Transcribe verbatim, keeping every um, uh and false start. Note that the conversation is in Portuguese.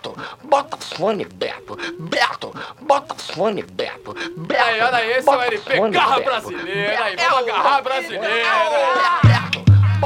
Beto, bota fone, Beto. Beto, bota fone, Beto. Beto, Aí, olha aí, esse é o bota L P, fone, garra Beto. brasileira, aí, Beto. vamos agarrar a brasileira.